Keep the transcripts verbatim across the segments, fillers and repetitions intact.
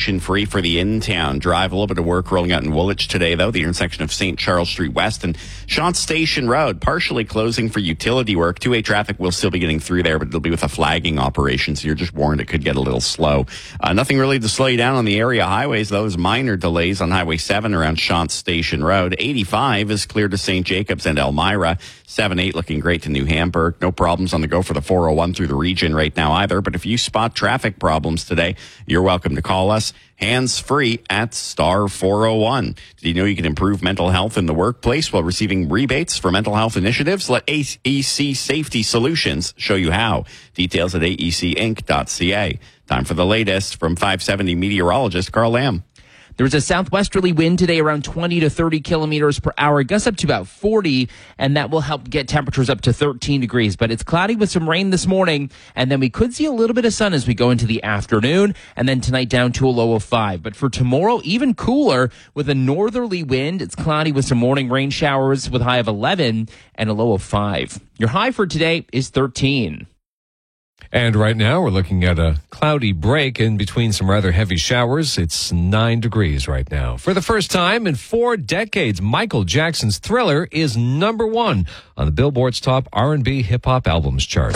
congestion free for the in-town drive. A little bit of work rolling out in Woolwich today, though. The intersection of Saint Charles Street West and Shant Station Road, partially closing for utility work. Two-way traffic will still be getting through there, but it'll be with a flagging operation, so you're just warned it could get a little slow. Uh, nothing really to slow you down on the area highways. Those minor delays on Highway seven around Shant Station Road. eighty-five is clear to Saint Jacobs and Elmira. seven eight looking great to New Hamburg. No problems on the go for the four oh one through the region right now either. But if you spot traffic problems today, you're welcome to call us hands-free at star four oh one. Did you know you can improve mental health in the workplace while receiving rebates for mental health initiatives? Let A E C Safety Solutions show you how. Details at A E C inc dot C A. Time for the latest from five seventy meteorologist Carl Lamb. There's a southwesterly wind today around twenty to thirty kilometers per hour, gusts up to about forty, and that will help get temperatures up to thirteen degrees. But it's cloudy with some rain this morning, and then we could see a little bit of sun as we go into the afternoon, and then tonight down to a low of five. But for tomorrow, even cooler with a northerly wind. It's cloudy with some morning rain showers with a high of eleven and a low of five. Your high for today is thirteen. And right now we're looking at a cloudy break in between some rather heavy showers. It's nine degrees right now. For the first time in four decades, Michael Jackson's Thriller is number one on the Billboard's top R and B hip hop albums chart.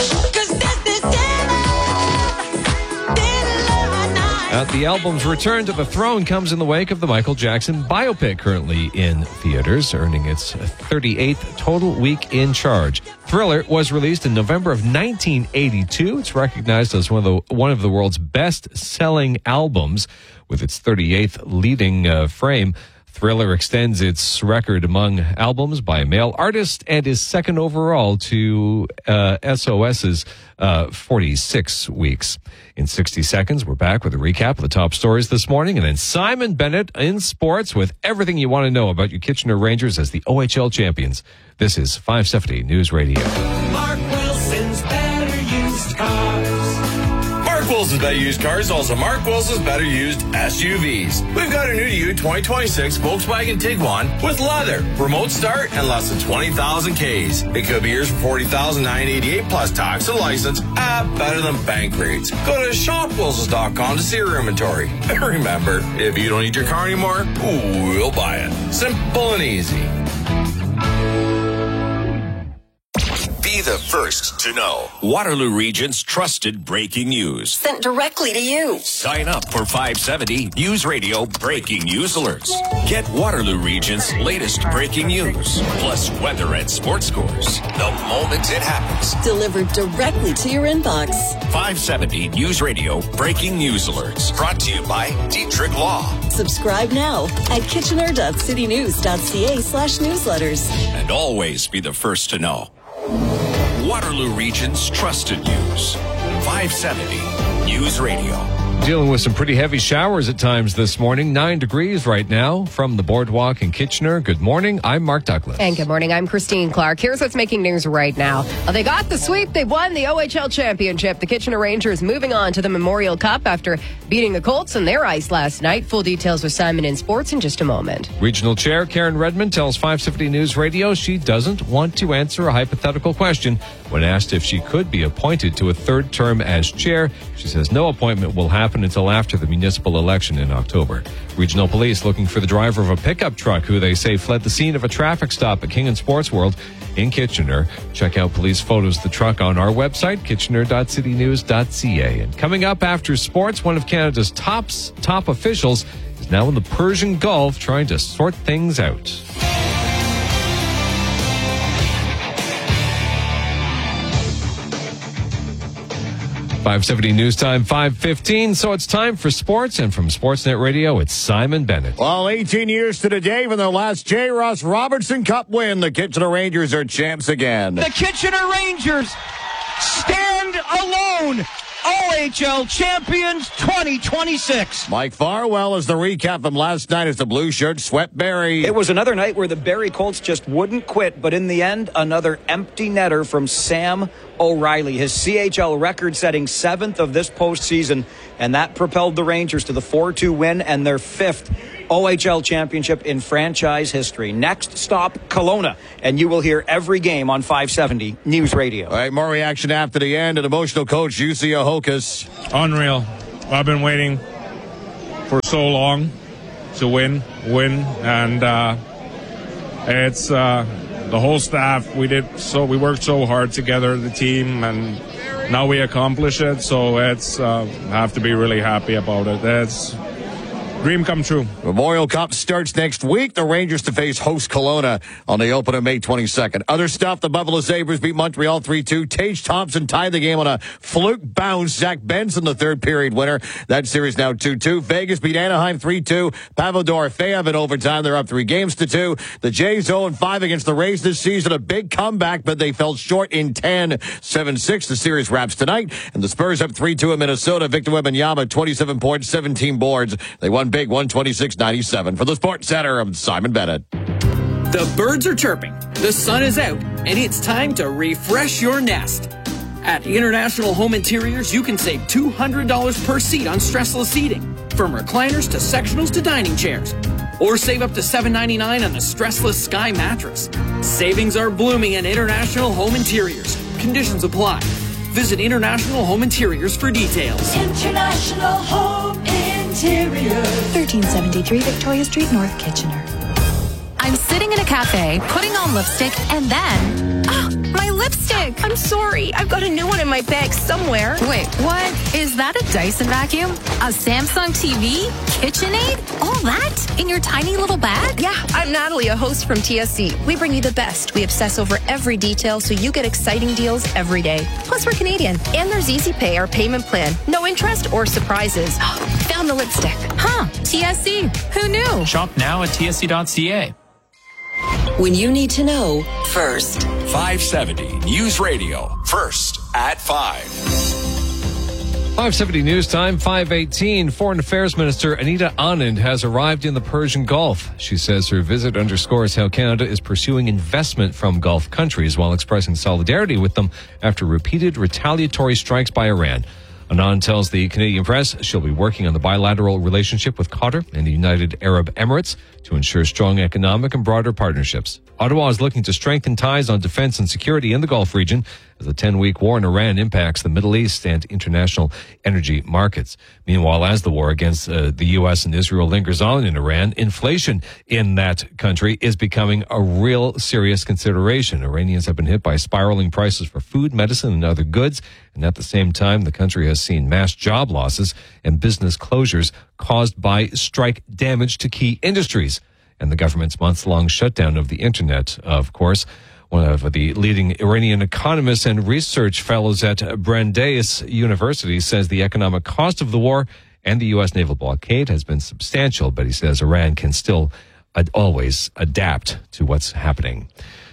Uh, the album's return to the throne comes in the wake of the Michael Jackson biopic currently in theaters, earning its thirty-eighth total week in charge. Thriller was released in November of nineteen eighty-two. It's recognized as one of the one of the world's best-selling albums, with its thirty-eighth leading uh, frame. Thriller extends its record among albums by a male artist and is second overall to uh, SOS's uh, forty-six weeks. In sixty seconds, we're back with a recap of the top stories this morning, and then Simon Bennett in sports with everything you want to know about your Kitchener Rangers as the O H L champions. This is five seventy News Radio. Mark Wilson's Better Used Cars. Mark Wilson's Better Used Cars is also Mark Wilson's Better Used S U Vs. We've got a new to you twenty twenty-six Volkswagen Tiguan with leather, remote start, and less than twenty thousand Ks. It could be yours for forty thousand nine hundred eighty-eight dollars plus tax and license at better than bank rates. Go to shop wilsons dot com to see your inventory. And remember, if you don't need your car anymore, we'll buy it. Simple and easy. Be the first to know. Waterloo Region's trusted breaking news. Sent directly to you. Sign up for five seventy News Radio Breaking News Alerts. Get Waterloo Region's latest breaking news, plus weather and sports scores, the moment it happens. Delivered directly to your inbox. five seventy News Radio Breaking News Alerts. Brought to you by Dietrich Law. Subscribe now at kitchener dot city news dot c a slash newsletters. And always be the first to know. Waterloo Region's trusted news. five seventy News Radio. Dealing with some pretty heavy showers at times this morning. Nine degrees right now from the boardwalk in Kitchener. Good morning. I'm Mark Douglas. And good morning. I'm Christine Clark. Here's what's making news right now. Uh, they got the sweep. They won the O H L championship. The Kitchener Rangers moving on to the Memorial Cup after beating the Colts on their ice last night. Full details with Simon in Sports in just a moment. Regional Chair Karen Redmond tells five seventy News Radio she doesn't want to answer a hypothetical question. When asked if she could be appointed to a third term as chair, she says no appointment will happen until after the municipal election in October. Regional Police looking for the driver of a pickup truck who they say fled the scene of a traffic stop at King and Sports World in Kitchener. Check out police photos of the truck on our website, kitchener dot city news dot c a. And coming up after sports, one of Canada's tops, top officials is now in the Persian Gulf trying to sort things out. five seventy News Time, five fifteen. So it's time for sports, and from Sportsnet Radio, it's Simon Bennett. Well, eighteen years to the day from their last J. Ross Robertson Cup win, the Kitchener Rangers are champs again. The Kitchener Rangers stand alone. O H L champions twenty twenty-six. Mike Farwell is the recap from last night as the blue shirts swept Barrie. It was another night where the Barrie Colts just wouldn't quit, but in the end, another empty netter from Sam O'Reilly, his C H L record-setting seventh of this postseason, and that propelled the Rangers to the four two win and their fifth O H L championship in franchise history. Next stop, Kelowna, and you will hear every game on five seventy News Radio. All right, more reaction after the end. An emotional coach, Jussi Ahokas. Unreal. I've been waiting for so long to win, win, and uh, it's uh, the whole staff. We did so. We worked so hard together, the team, and now we accomplish it. So it's uh, have to be really happy about it. It's dream come true. Memorial Cup starts next week. The Rangers to face host Kelowna on the opener May twenty-second. Other stuff, the Buffalo Sabres beat Montreal three two. Tage Thompson tied the game on a fluke bounce. Zach Benson, the third period winner. That series now two two. Vegas beat Anaheim three two. Pavel Dorofeyev in overtime. They're up three games to two. The Jays oh and five against the Rays this season. A big comeback, but they fell short in ten. seven six. The series wraps tonight. And the Spurs up three two in Minnesota. Victor Wembanyama, twenty-seven points, seventeen boards. They won big, one twenty-six ninety-seven. For the Sports Center, I'm Simon Bennett. The birds are chirping, the sun is out, and it's time to refresh your nest. At International Home Interiors, you can save two hundred dollars per seat on stressless seating, from recliners to sectionals to dining chairs. Or save up to seven ninety-nine on the stressless Sky mattress. Savings are blooming at International Home Interiors. Conditions apply. Visit International Home Interiors for details. International Home Interiors. thirteen seventy-three Victoria Street, North Kitchener. I'm sitting in a cafe, putting on lipstick, and then... Oh, my lipstick! I'm sorry. I've got a new one in my bag somewhere. Wait, what? Is that a Dyson vacuum? A Samsung T V? KitchenAid? All that? In your tiny little bag? Yeah, I'm Natalie, a host from T S C. We bring you the best. We obsess over every detail so you get exciting deals every day. Plus, we're Canadian. And there's Easy Pay, our payment plan. No interest or surprises. Found the lipstick. Huh, T S C. Who knew? Shop now at T S C dot C A. When you need to know first. five seventy News Radio. First at five. five seventy News Time, five eighteen. Foreign Affairs Minister Anita Anand has arrived in the Persian Gulf. She says her visit underscores how Canada is pursuing investment from Gulf countries while expressing solidarity with them after repeated retaliatory strikes by Iran. Anand tells the Canadian press she'll be working on the bilateral relationship with Qatar and the United Arab Emirates to ensure strong economic and broader partnerships. Ottawa is looking to strengthen ties on defense and security in the Gulf region as the ten-week war in Iran impacts the Middle East and international energy markets. Meanwhile, as the war against uh, the U S and Israel lingers on in Iran, inflation in that country is becoming a real serious consideration. Iranians have been hit by spiraling prices for food, medicine, and other goods. And at the same time, the country has seen mass job losses and business closures caused by strike damage to key industries. And the government's months-long shutdown of the internet, of course. One of the leading Iranian economists and research fellows at Brandeis University says the economic cost of the war and the U S naval blockade has been substantial, but he says Iran can still uh, always adapt to what's happening.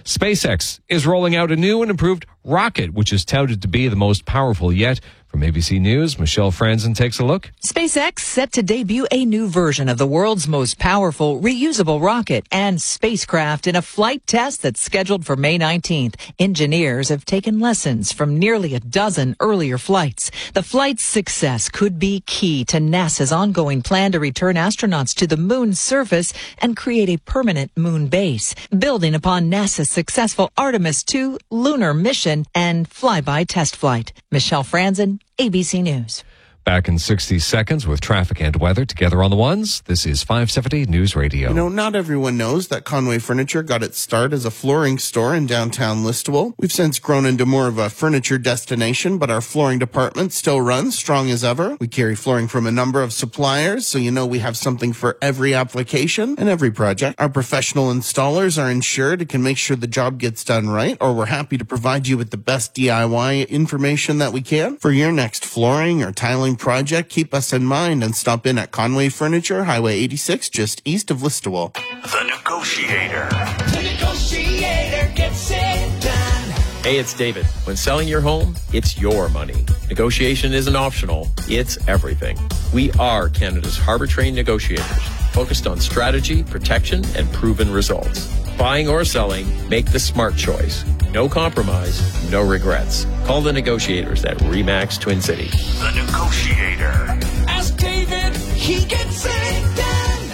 SpaceX is rolling out a new and improved rocket, which is touted to be the most powerful yet. From A B C News, Michelle Franzen takes a look. SpaceX set to debut a new version of the world's most powerful reusable rocket and spacecraft in a flight test that's scheduled for May nineteenth. Engineers have taken lessons from nearly a dozen earlier flights. The flight's success could be key to NASA's ongoing plan to return astronauts to the moon's surface and create a permanent moon base, building upon NASA's successful Artemis two lunar mission and flyby test flight. Michelle Franzen, A B C News. Back in sixty seconds with traffic and weather together on the ones. This is five seventy News Radio. You know, not everyone knows that Conway Furniture got its start as a flooring store in downtown Listowel. We've since grown into more of a furniture destination, but our flooring department still runs strong as ever. We carry flooring from a number of suppliers, so you know we have something for every application and every project. Our professional installers are insured and can make sure the job gets done right, or we're happy to provide you with the best D I Y information that we can. For your next flooring or tiling project, keep us in mind and stop in at Conway Furniture, Highway eighty-six, just east of Listowel. The Negotiator. The Negotiator gets it done. Hey, it's David. When selling your home, it's your money. Negotiation isn't optional, it's everything. We are Canada's harbor-trained negotiators, focused on strategy, protection, and proven results. Buying or selling, make the smart choice. No compromise, no regrets. Call the negotiators at RE/MAX Twin City. The Negotiator. Ask David, he gets it done.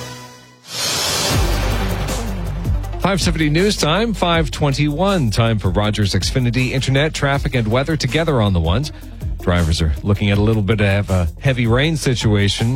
five seventy News Time, five twenty-one. Time for Rogers Xfinity Internet, traffic, and weather together on the ones. Drivers are looking at a little bit of a heavy rain situation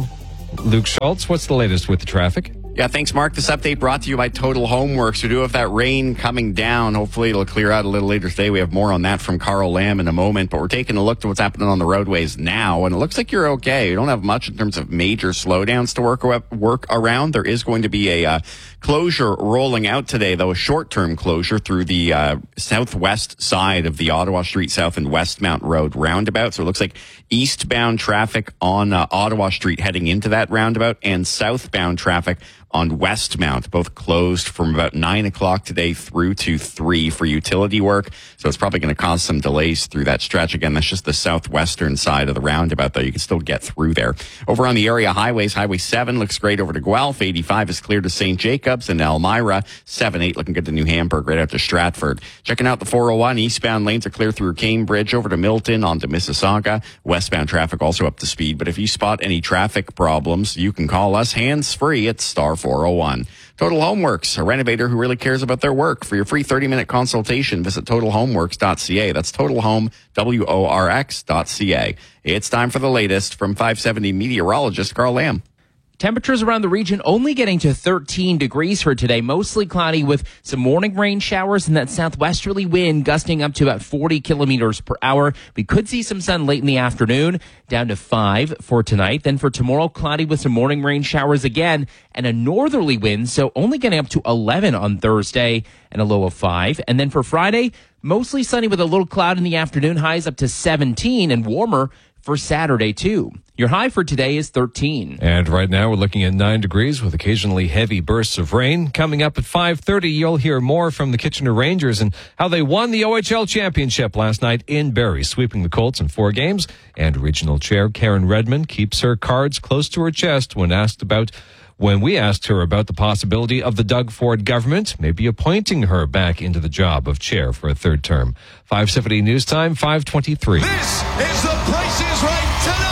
Luke Schultz, what's the latest with the traffic? Yeah, thanks, Mark. This update brought to you by Total Homeworks. We do have that rain coming down. Hopefully it'll clear out a little later today. We have more on that from Carl Lamb in a moment, but we're taking a look at what's happening on the roadways now, and it looks like you're okay. You don't have much in terms of major slowdowns to work work around. There is going to be a uh, closure rolling out today, though, a short-term closure through the uh, southwest side of the Ottawa Street South and Westmount Road roundabout. So it looks like eastbound traffic on uh, Ottawa Street heading into that roundabout and southbound traffic on Westmount, both closed from about nine o'clock today through to three for utility work. So it's probably going to cause some delays through that stretch. Again, that's just the southwestern side of the roundabout, though. You can still get through there. Over on the area highways, Highway seven looks great over to Guelph. eighty-five is clear to Saint Jacobs and Elmira. seven eight looking good to New Hamburg, right out to Stratford. Checking out the four oh one, eastbound lanes are clear through Cambridge over to Milton onto Mississauga. Westbound traffic also up to speed. But if you spot any traffic problems, you can call us hands-free at star four oh one. Total Homeworks, a renovator who really cares about their work. For your free thirty-minute consultation, visit total homeworks dot c a. That's Total Home, W O R X dot C A. It's time for the latest from five seventy meteorologist Carl Lamb. Temperatures around the region only getting to thirteen degrees for today, mostly cloudy with some morning rain showers and that southwesterly wind gusting up to about forty kilometers per hour. We could see some sun late in the afternoon, down to five for tonight. Then for tomorrow, cloudy with some morning rain showers again and a northerly wind, so only getting up to eleven on Thursday and a low of five. And then for Friday, mostly sunny with a little cloud in the afternoon, highs up to seventeen and warmer for Saturday too. Your high for today is thirteen. And right now we're looking at nine degrees with occasionally heavy bursts of rain. Coming up at five thirty, you'll hear more from the Kitchener Rangers and how they won the O H L championship last night in Barrie, sweeping the Colts in four games. And regional chair Karen Redmond keeps her cards close to her chest when asked about when we asked her about the possibility of the Doug Ford government maybe appointing her back into the job of chair for a third term. five seventy News Time, five twenty-three. This is The Price is Right tonight.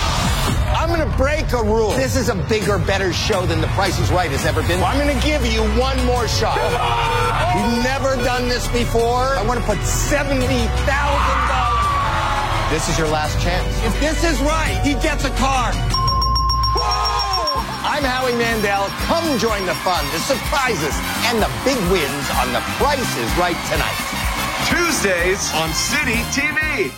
I'm going to break a rule. This is a bigger, better show than The Price is Right has ever been. I'm going to give you one more shot. We've never done this before. I want to put seventy thousand dollars. This is your last chance. If this is right, he gets a car. I'm Howie Mandel. Come join the fun, the surprises, and the big wins on The Price is Right tonight. Tuesdays on City T V.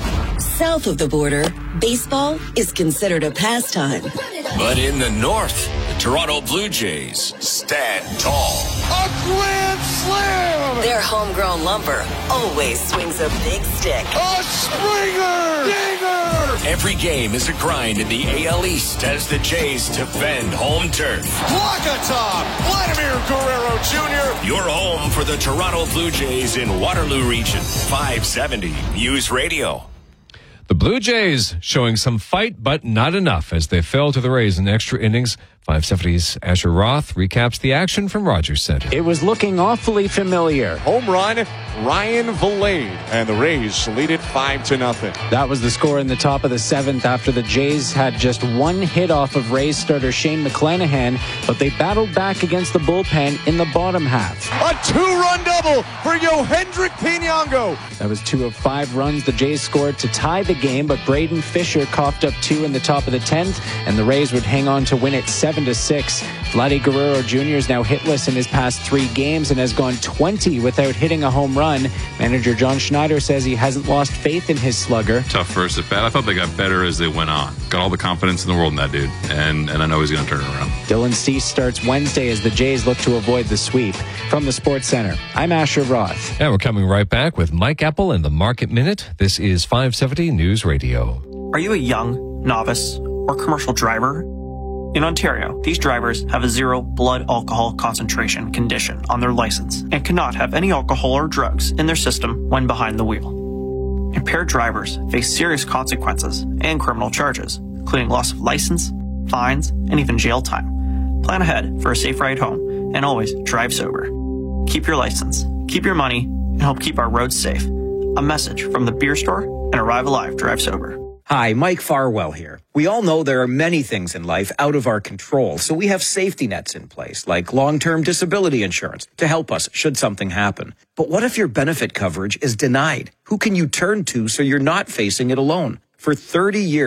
South of the border, baseball is considered a pastime. But in the north, the Toronto Blue Jays stand tall. A grand slam! Their homegrown lumber always swings a big stick. A Springer! Dinger! Every game is a grind in the A L East as the Jays defend home turf. Block a top! Vladimir Guerrero Junior Your home for the Toronto Blue Jays in Waterloo Region. five seventy News Radio. The Blue Jays showing some fight, but not enough as they fell to the Rays in extra innings. five seventy's Asher Roth recaps the action from Rogers Center. It was looking awfully familiar. Home run, Ryan Vilade, and the Rays lead it five to nothing. That was the score in the top of the seventh after the Jays had just one hit off of Rays starter Shane McClanahan, but they battled back against the bullpen in the bottom half. A two-run double for Yohendrick Pinango. That was two of five runs the Jays scored to tie the game, but Braden Fisher coughed up two in the top of the tenth, and the Rays would hang on to win it seven to six. Vladdy Guerrero Junior is now hitless in his past three games and has gone twenty without hitting a home run. Manager John Schneider says he hasn't lost faith in his slugger. Tough first at bat. I thought they got better as they went on. Got all the confidence in the world in that dude, and, and I know he's going to turn it around. Dylan Cease starts Wednesday as the Jays look to avoid the sweep. From the Sports Center, I'm Asher Roth. And we're coming right back with Mike Apple and the Market Minute. This is five seventy News Radio. Are you a young, novice, or commercial driver? In Ontario, these drivers have a zero blood alcohol concentration condition on their license and cannot have any alcohol or drugs in their system when behind the wheel. Impaired drivers face serious consequences and criminal charges, including loss of license, fines, and even jail time. Plan ahead for a safe ride home and always drive sober. Keep your license, keep your money, and help keep our roads safe. A message from the Beer Store and Arrive Alive Drive Sober. Hi, Mike Farwell here. We all know there are many things in life out of our control, so we have safety nets in place, like long-term disability insurance, to help us should something happen. But what if your benefit coverage is denied? Who can you turn to so you're not facing it alone? For thirty years,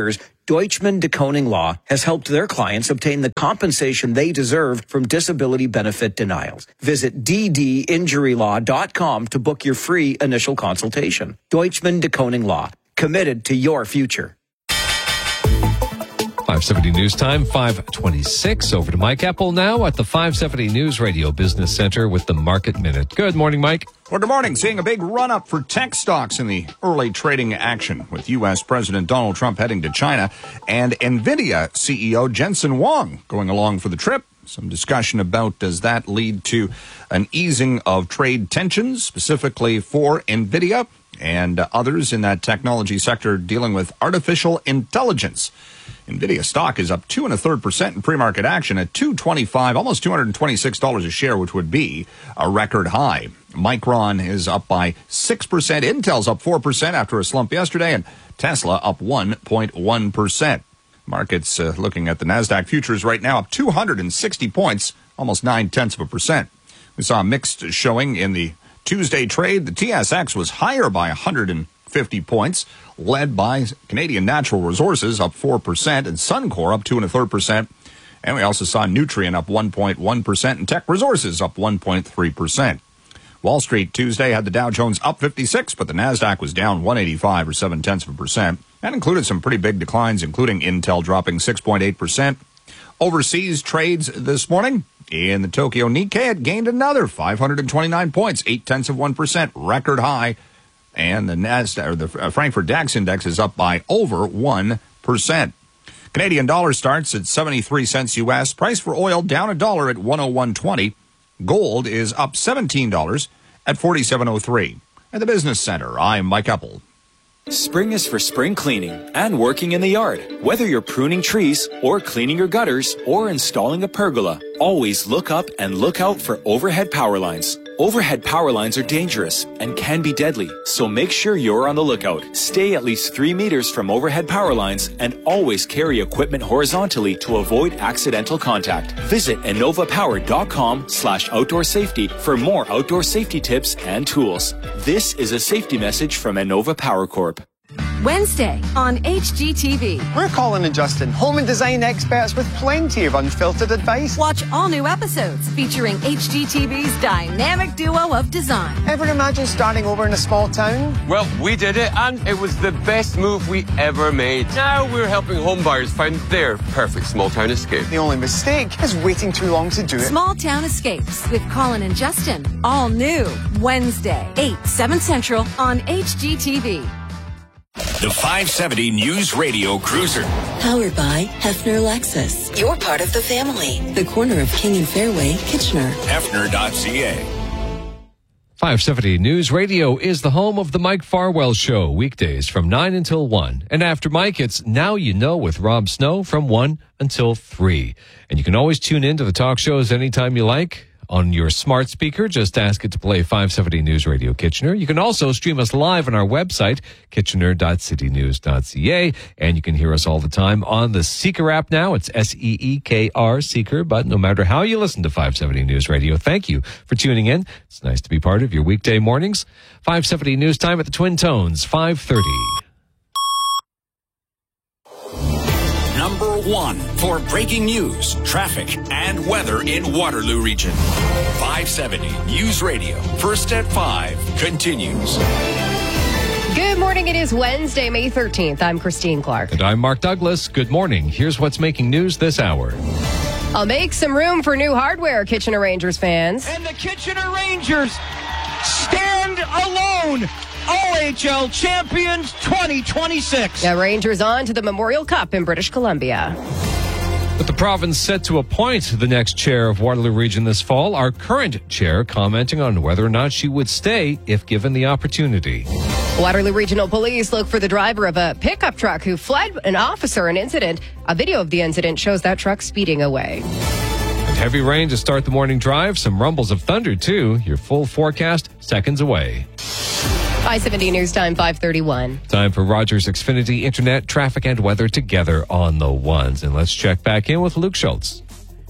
Deutschman Deconing Law has helped their clients obtain the compensation they deserve from disability benefit denials. Visit d d injury law dot com to book your free initial consultation. Deutschman Deconing Law, committed to your future. five seventy News Time, five twenty-six. Over to Mike Epple now at the five seventy News Radio Business Center with the Market Minute. Good morning, Mike. Well, good morning. Seeing a big run-up for tech stocks in the early trading action with U S. President Donald Trump heading to China and NVIDIA C E O Jensen Huang going along for the trip. Some discussion about does that lead to an easing of trade tensions, specifically for NVIDIA and uh, others in that technology sector dealing with artificial intelligence. NVIDIA stock is up two and a third percent in pre-market action at two twenty-five, almost two hundred twenty-six dollars a share, which would be a record high. Micron is up by six percent. Intel's up four percent after a slump yesterday, and Tesla up one point one percent. Markets uh, looking at the NASDAQ futures right now up two hundred sixty points, almost nine tenths of a percent. We saw a mixed showing in the Tuesday trade. The T S X was higher by one hundred fifty points, led by Canadian Natural Resources up four percent and Suncor up two and a third percent. And we also saw Nutrien up one point one percent and Tech Resources up one point three percent. Wall Street Tuesday had the Dow Jones up fifty-six, but the NASDAQ was down one eighty-five or seven tenths of a percent. That included some pretty big declines, including Intel dropping six point eight percent. Overseas trades this morning. In the Tokyo Nikkei, it gained another five hundred twenty-nine points, eight tenths of one percent, record high. And the NASDAQ, or the Frankfurt DAX index is up by over one percent. Canadian dollar starts at seventy-three cents U S. Price for oil down a dollar at one oh one twenty. Gold is up seventeen dollars at forty-seven oh three. At the Business Center, I'm Mike Epple. Spring is for spring cleaning and working in the yard. Whether you're pruning trees or cleaning your gutters or installing a pergola, always look up and look out for overhead power lines. Overhead power lines are dangerous and can be deadly, so make sure you're on the lookout. Stay at least three meters from overhead power lines and always carry equipment horizontally to avoid accidental contact. Visit innovapower.com slash outdoor safety for more outdoor safety tips and tools. This is a safety message from Innova Power Corp. Wednesday on H G T V. We're Colin and Justin, home and design experts with plenty of unfiltered advice. Watch all new episodes featuring H G T V's dynamic duo of design. Ever imagine starting over in a small town? Well, we did it, and it was the best move we ever made. Now we're helping home buyers find their perfect small town escape. The only mistake is waiting too long to do it. Small Town Escapes with Colin and Justin. All new Wednesday, eight, seven Central on H G T V. The five seventy News Radio Cruiser. Powered by Hefner Lexus. You're part of the family. The corner of King and Fairway, Kitchener. Hefner dot C A. five seventy News Radio is the home of the Mike Farwell Show, weekdays from nine until one. And after Mike, it's Now You Know with Rob Snow from one until three. And you can always tune in to the talk shows anytime you like. On your smart speaker, just ask it to play five seventy News Radio Kitchener. You can also stream us live on our website, kitchener dot city news dot c a, and you can hear us all the time on the Seeker app now. It's S E E K R, Seeker, but no matter how you listen to five seventy News Radio, thank you for tuning in. It's nice to be part of your weekday mornings. five seventy News Time at the Twin Tones, five thirty. Number one for breaking news, traffic, and weather in Waterloo Region. five seventy News Radio, first at five, continues. Good morning. It is Wednesday, May thirteenth. I'm Christine Clark. And I'm Mark Douglas. Good morning. Here's what's making news this hour. I'll make some room for new hardware, Kitchener Rangers fans. And the Kitchener Rangers stand alone. O H L champions twenty twenty-six. The Rangers on to the Memorial Cup in British Columbia. With the province set to appoint the next chair of Waterloo Region this fall, our current chair commenting on whether or not she would stay if given the opportunity. Waterloo Regional Police look for the driver of a pickup truck who fled an officer in an incident. A video of the incident shows that truck speeding away. And heavy rain to start the morning drive. Some rumbles of thunder, too. Your full forecast seconds away. five seventy News Time, five thirty-one. Time for Rogers Xfinity Internet, traffic, and weather together on the ones. And let's check back in with Luke Schultz.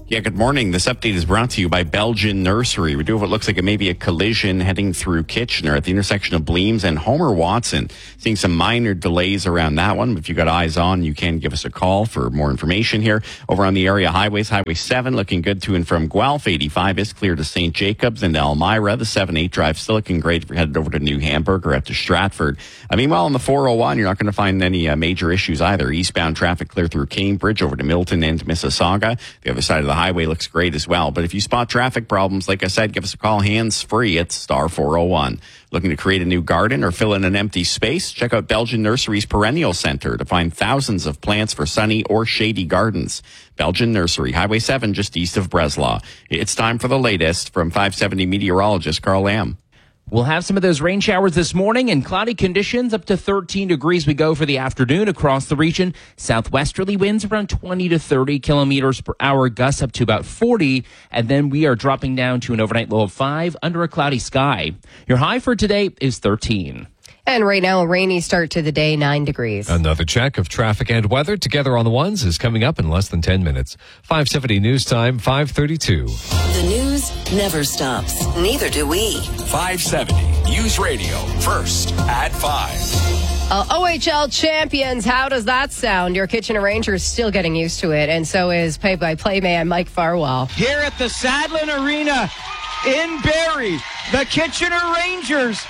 Yeah, good morning. This update is brought to you by Belgian Nursery. We do have what looks like it may be a collision heading through Kitchener at the intersection of Bleems and Homer Watson. Seeing some minor delays around that one. If you've got eyes on, you can give us a call for more information here. Over on the area highways, Highway seven looking good to and from Guelph. eighty-five is clear to Saint Jacobs and Elmira. The seven eight drive still looking great if you're headed over to New Hamburg or out to Stratford. Uh, meanwhile, on the four oh one, you're not going to find any uh, major issues either. Eastbound traffic clear through Cambridge over to Milton and Mississauga. The other side of the highway looks great as well. But if you spot traffic problems, like I said, give us a call hands free at star four oh one. Looking to create a new garden or fill in an empty space? Check out Belgian Nursery's Perennial Center to find thousands of plants for sunny or shady gardens. Belgian Nursery, Highway seven, just east of Breslau. It's time for the latest from five seventy meteorologist Carl Lamb. We'll have some of those rain showers this morning and cloudy conditions up to thirteen degrees we go for the afternoon across the region. Southwesterly winds around twenty to thirty kilometers per hour, gusts up to about forty. And then we are dropping down to an overnight low of five under a cloudy sky. Your high for today is thirteen. And right now, a rainy start to the day, nine degrees. Another check of traffic and weather together on the ones is coming up in less than ten minutes. five seventy News Time, five thirty-two. The news never stops. Neither do we. five seventy News Radio, first at five. Uh, O H L champions, how does that sound? Your Kitchener Rangers still getting used to it, and so is play-by-play man Mike Farwell. Here at the Sadlin Arena in Barrie, the Kitchener Rangers,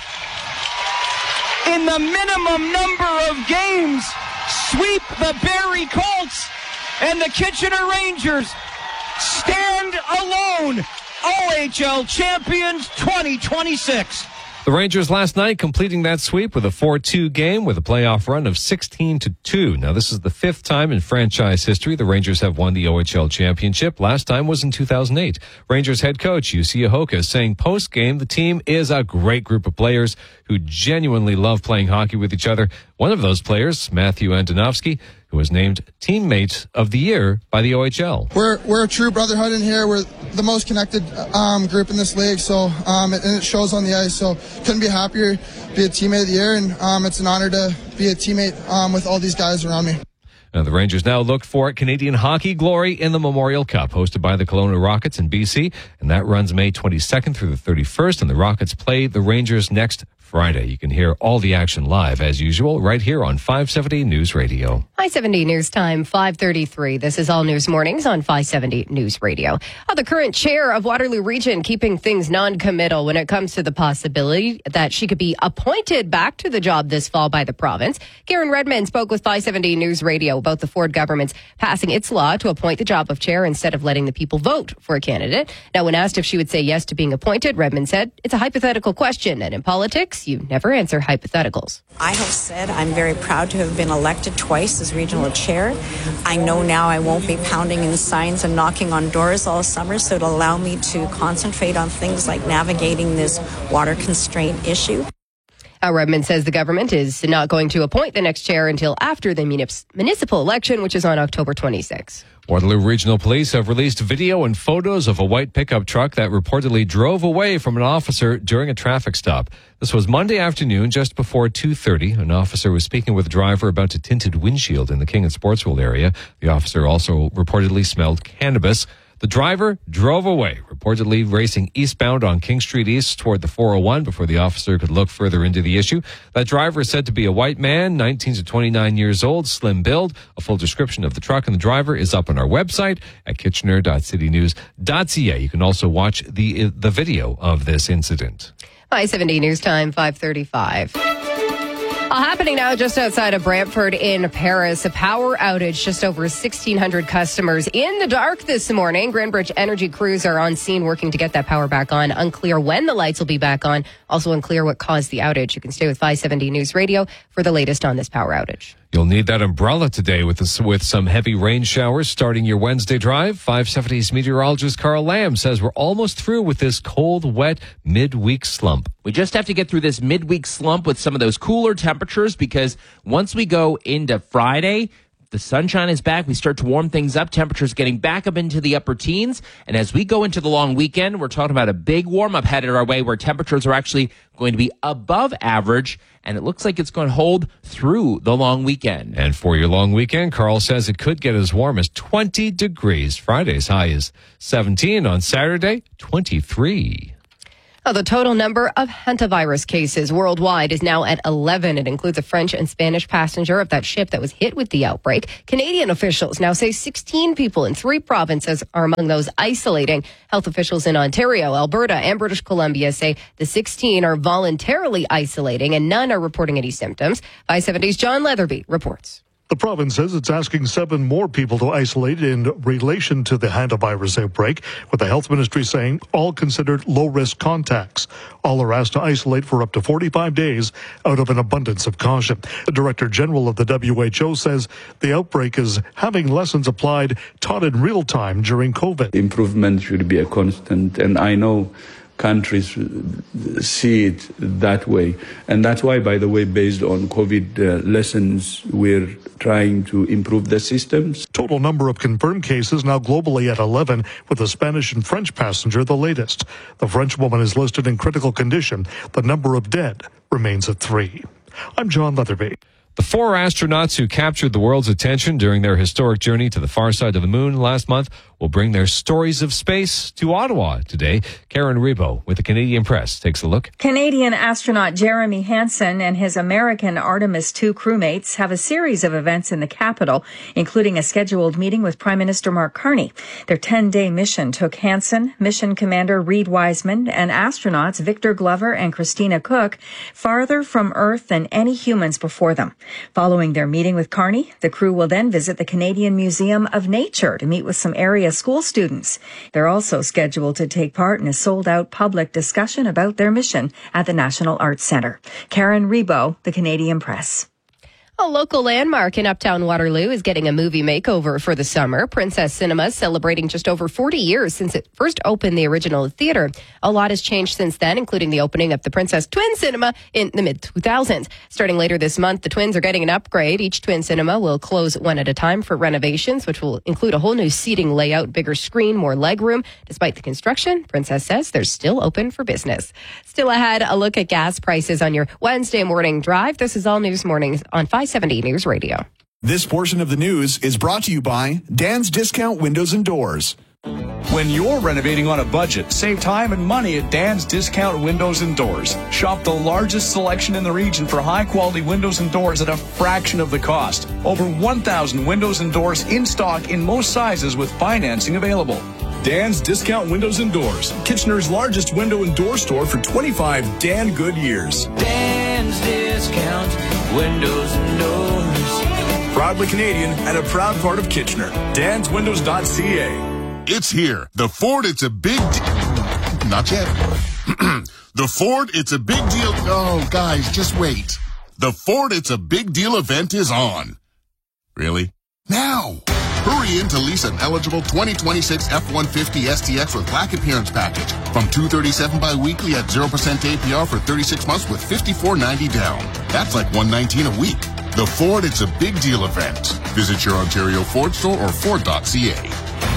in the minimum number of games, sweep the Barrie Colts, and the Kitchener Rangers stand alone. O H L champions twenty twenty-six. The Rangers last night completing that sweep with a four two game with a playoff run of sixteen to two. Now, this is the fifth time in franchise history the Rangers have won the O H L championship. Last time was in two thousand eight. Rangers head coach Jussi Ahoka saying post-game the team is a great group of players who genuinely love playing hockey with each other. One of those players, Matthew Antonovsky, who was named Teammate of the Year by the O H L. We're we're a true brotherhood in here. We're the most connected um, group in this league, so um, it, and it shows on the ice. So couldn't be happier to be a Teammate of the Year, and um, it's an honor to be a teammate um, with all these guys around me. Now, the Rangers now look for Canadian hockey glory in the Memorial Cup, hosted by the Kelowna Rockets in B C, and that runs May twenty-second through the thirty-first, and the Rockets play the Rangers next Friday. You can hear all the action live, as usual, right here on five seventy News Radio. five seventy News Time, five thirty-three. This is All News Mornings on five seventy News Radio. Oh, the current chair of Waterloo Region keeping things non-committal when it comes to the possibility that she could be appointed back to the job this fall by the province. Karen Redmond spoke with five seventy News Radio about the Ford government's passing its law to appoint the job of chair instead of letting the people vote for a candidate. Now, when asked if she would say yes to being appointed, Redmond said, it's a hypothetical question, and in politics, you never answer hypotheticals. I have said I'm very proud to have been elected twice as regional chair. I know now I won't be pounding in signs and knocking on doors all summer, so it'll allow me to concentrate on things like navigating this water constraint issue. Uh, Redmond says the government is not going to appoint the next chair until after the munis- municipal election, which is on October twenty-sixth. Waterloo Regional Police have released video and photos of a white pickup truck that reportedly drove away from an officer during a traffic stop. This was Monday afternoon, just before two thirty. An officer was speaking with a driver about a tinted windshield in the King and Sports World area. The officer also reportedly smelled cannabis. The driver drove away, reportedly racing eastbound on King Street East toward the four oh one before the officer could look further into the issue. That driver is said to be a white man, nineteen to twenty-nine years old, slim build. A full description of the truck and the driver is up on our website at kitchener dot city news dot c a. You can also watch the the video of this incident. five seventy News Time, five thirty-five. Uh, happening now just outside of Brantford in Paris, a power outage, just over sixteen hundred customers in the dark this morning. Grandbridge Energy crews are on scene working to get that power back on. Unclear when the lights will be back on. Also unclear what caused the outage. You can stay with five seventy News Radio for the latest on this power outage. You'll need that umbrella today with this, with some heavy rain showers starting your Wednesday drive. five seventy's meteorologist Carl Lamb says we're almost through with this cold, wet midweek slump. We just have to get through this midweek slump with some of those cooler temperatures, because once we go into Friday, the sunshine is back. We start to warm things up. Temperatures getting back up into the upper teens. And as we go into the long weekend, we're talking about a big warm-up headed our way where temperatures are actually going to be above average. And it looks like it's going to hold through the long weekend. And for your long weekend, Carl says it could get as warm as twenty degrees. Friday's high is seventeen. On Saturday, twenty-three. Oh, the total number of hantavirus cases worldwide is now at eleven. It includes a French and Spanish passenger of that ship that was hit with the outbreak. Canadian officials now say sixteen people in three provinces are among those isolating. Health officials in Ontario, Alberta, and British Columbia say the sixteen are voluntarily isolating and none are reporting any symptoms. five seventy's John Leatherby reports. The province says it's asking seven more people to isolate in relation to the hantavirus outbreak, with the health ministry saying all considered low-risk contacts. All are asked to isolate for up to forty-five days out of an abundance of caution. The Director General of the W H O says the outbreak is having lessons applied taught in real time during COVID. Improvement should be a constant, and I know countries see it that way. And that's why, by the way, based on COVID uh, lessons, we're trying to improve the systems. Total number of confirmed cases now globally at eleven, with the Spanish and French passenger the latest. The French woman is listed in critical condition. The number of dead remains at three. I'm John Leatherby. The four astronauts who captured the world's attention during their historic journey to the far side of the moon last month will bring their stories of space to Ottawa today. Karen Rebo with the Canadian Press takes a look. Canadian astronaut Jeremy Hansen and his American Artemis two crewmates have a series of events in the capital, including a scheduled meeting with Prime Minister Mark Carney. Their ten-day mission took Hansen, Mission Commander Reed Wiseman, and astronauts Victor Glover and Christina Cook farther from Earth than any humans before them. Following their meeting with Carney, the crew will then visit the Canadian Museum of Nature to meet with some area school students. They're also scheduled to take part in a sold-out public discussion about their mission at the National Arts Centre. Karen Rebo, the Canadian Press. A local landmark in Uptown Waterloo is getting a movie makeover for the summer. Princess Cinemas celebrating just over forty years since it first opened the original theater. A lot has changed since then, including the opening of the Princess Twin Cinema in the mid two thousands. Starting later this month, the Twins are getting an upgrade. Each Twin Cinema will close one at a time for renovations, which will include a whole new seating layout, bigger screen, more legroom. Despite the construction, Princess says they're still open for business. Still ahead, a look at gas prices on your Wednesday morning drive. This is All News Mornings on five seventy News Radio. This portion of the news is brought to you by Dan's Discount Windows and Doors. When you're renovating on a budget, save time and money at Dan's Discount Windows and Doors. Shop the largest selection in the region for high-quality windows and doors at a fraction of the cost. Over one thousand windows and doors in stock in most sizes with financing available. Dan's Discount Windows and Doors, Kitchener's largest window and door store for twenty-five Dan good years. Dan's Discount Windows and Doors. Proudly Canadian and a proud part of Kitchener. dans windows dot c a. It's here. The Ford, it's a big deal. Not yet. The Ford, it's a big deal. Oh, guys, just wait. The Ford, it's a big deal event is on. Really? Now. Hurry in to lease an eligible twenty twenty-six F one fifty S T X with Black Appearance Package from two hundred thirty-seven dollars bi-weekly at zero percent A P R for thirty-six months with fifty-four ninety down. That's like one hundred nineteen a week. The Ford, it's a big deal event. Visit your Ontario Ford store or ford dot c a.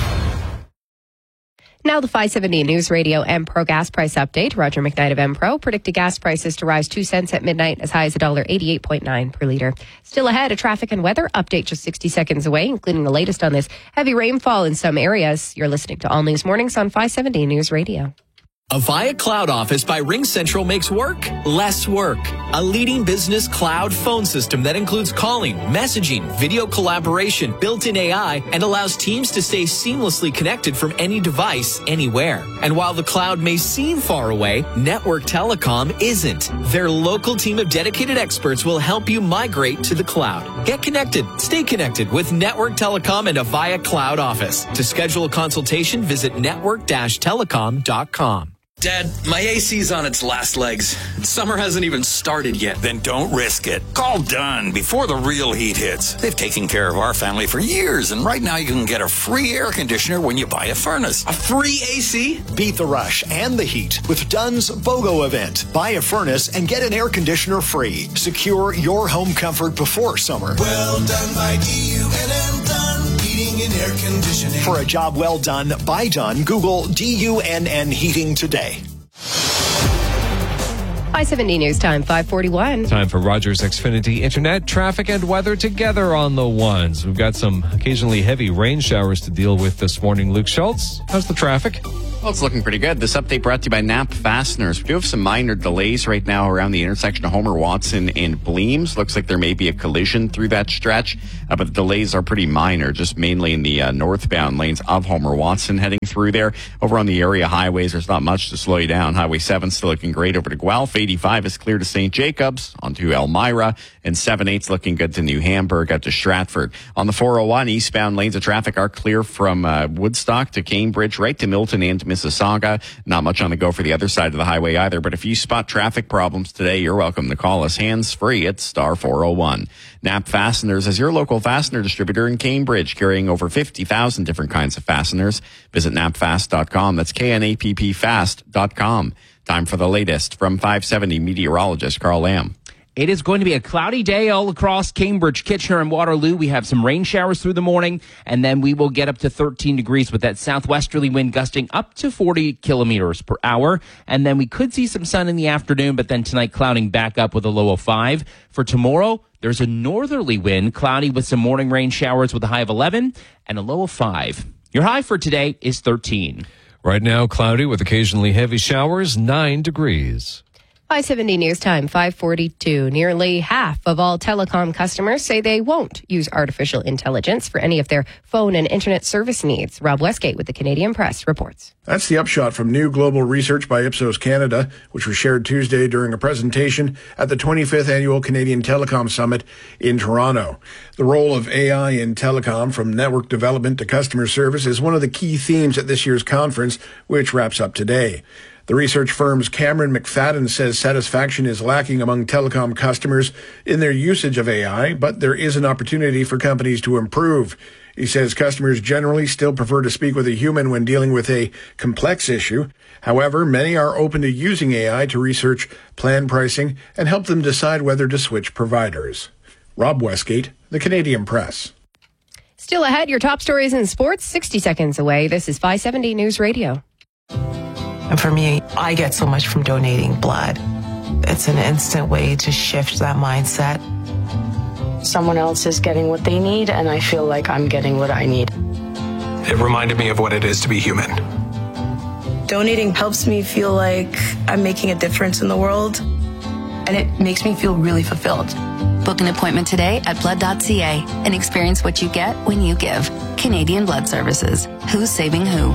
Now the five seventy News Radio M-Pro gas price update. Roger McKnight of M-Pro predicted gas prices to rise two cents at midnight as high as one dollar eighty-eight point nine per litre. Still ahead, a traffic and weather update just sixty seconds away, including the latest on this heavy rainfall in some areas. You're listening to All News Mornings on five seventy News Radio. Avaya Cloud Office by RingCentral makes work less work. A leading business cloud phone system that includes calling, messaging, video collaboration, built-in A I, and allows teams to stay seamlessly connected from any device, anywhere. And while the cloud may seem far away, Network Telecom isn't. Their local team of dedicated experts will help you migrate to the cloud. Get connected, stay connected with Network Telecom and Avaya Cloud Office. To schedule a consultation, visit network dash telecom dot com. Dad, my A C's on its last legs. Summer hasn't even started yet. Then don't risk it. Call Dunn before the real heat hits. They've taken care of our family for years, and right now you can get a free air conditioner when you buy a furnace. A free A C? Beat the rush and the heat with Dunn's BOGO event. Buy a furnace and get an air conditioner free. Secure your home comfort before summer. Well done by D U N N Dunn Heating and Air Conditioning. For a job well done by Dunn, Google D U N N Heating today. five seventy News Time, five forty-one. Time for Rogers Xfinity Internet, traffic and weather together on the ones. We've got some occasionally heavy rain showers to deal with this morning. Luke Schultz, how's the traffic? Well, it's looking pretty good. This update brought to you by Knapp Fasteners. We do have some minor delays right now around the intersection of Homer Watson and Bleems. Looks like there may be a collision through that stretch, uh, but the delays are pretty minor, just mainly in the uh, northbound lanes of Homer Watson heading through there. Over on the area highways, there's not much to slow you down. Highway seven still looking great over to Guelph. eighty-five is clear to Saint Jacobs, onto Elmira, and seven eight's looking good to New Hamburg, out to Stratford. On the four oh one, eastbound lanes of traffic are clear from uh, Woodstock to Cambridge, right to Milton and Mississauga. Not much on the go for the other side of the highway either, but if you spot traffic problems today, you're welcome to call us hands-free at star four oh one. Knapp Fasteners is your local fastener distributor in Cambridge, carrying over fifty thousand different kinds of fasteners. Visit knapp fast dot com. That's K N A P P fast dot com. Time for the latest from five seventy meteorologist Carl Lamb. It is going to be a cloudy day all across Cambridge, Kitchener, and Waterloo. We have some rain showers through the morning, and then we will get up to thirteen degrees with that southwesterly wind gusting up to forty kilometers per hour. And then we could see some sun in the afternoon, but then tonight clouding back up with a low of five. For tomorrow, there's a northerly wind, cloudy with some morning rain showers with a high of eleven and a low of five. Your high for today is thirteen. Right now, cloudy with occasionally heavy showers, nine degrees. five seventy News Time, five forty-two. Nearly half of all telecom customers say they won't use artificial intelligence for any of their phone and internet service needs. Rob Westgate with the Canadian Press reports. That's the upshot from new global research by Ipsos Canada, which was shared Tuesday during a presentation at the twenty-fifth Annual Canadian Telecom Summit in Toronto. The role of A I in telecom, from network development to customer service, is one of the key themes at this year's conference, which wraps up today. The research firm's Cameron McFadden says satisfaction is lacking among telecom customers in their usage of A I, but there is an opportunity for companies to improve. He says customers generally still prefer to speak with a human when dealing with a complex issue. However, many are open to using A I to research plan pricing and help them decide whether to switch providers. Rob Westgate, the Canadian Press. Still ahead, your top stories in sports, sixty seconds away. This is five seventy News Radio. And for me, I get so much from donating blood. It's an instant way to shift that mindset. Someone else is getting what they need, and I feel like I'm getting what I need. It reminded me of what it is to be human. Donating helps me feel like I'm making a difference in the world, and it makes me feel really fulfilled. Book an appointment today at blood dot c a and experience what you get when you give. Canadian Blood Services. Who's saving who?